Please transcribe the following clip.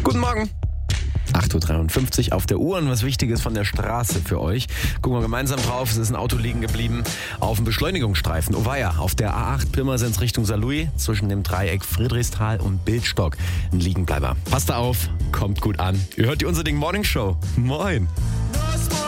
Guten Morgen. 8.53 Uhr auf der Uhr und was Wichtiges von der Straße für euch. Gucken wir gemeinsam drauf. Es ist ein Auto liegen geblieben auf dem Beschleunigungsstreifen. Oh weia, auf der A8 Pirmasens Richtung Saarlouis zwischen dem Dreieck Friedrichsthal und Bildstock. Ein Liegenbleiber. Passt da auf, kommt gut an. Ihr hört die Unser Ding Morning Show. Moin.